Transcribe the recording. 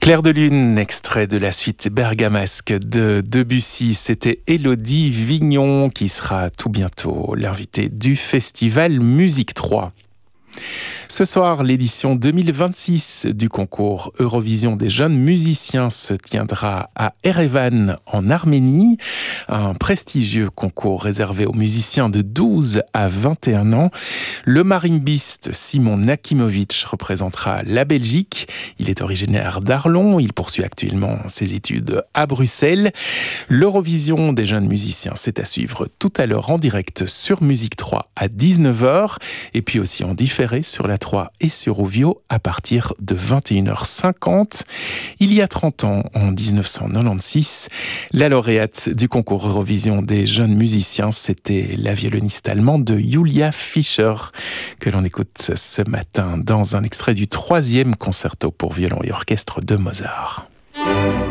Clair de lune, extrait de la suite bergamasque de Debussy. C'était Élodie Vignon qui sera tout bientôt l'invitée du Festival Musique 3. Ce soir, l'édition 2026 du concours Eurovision des jeunes musiciens se tiendra à Erevan, en Arménie. Un prestigieux concours réservé aux musiciens de 12 à 21 ans. Le marimbiste Simon Nakimovic représentera la Belgique. Il est originaire d'Arlon. Il poursuit actuellement ses études à Bruxelles. L'Eurovision des jeunes musiciens, c'est à suivre tout à l'heure en direct sur Musique 3 à 19h. Et puis aussi en différé sur la 3 et sur Ovio à partir de 21h50. Il y a 30 ans, en 1996, la lauréate du concours Eurovision des jeunes musiciens, c'était la violoniste allemande Julia Fischer, que l'on écoute ce matin dans un extrait du 3e concerto pour violon et orchestre de Mozart.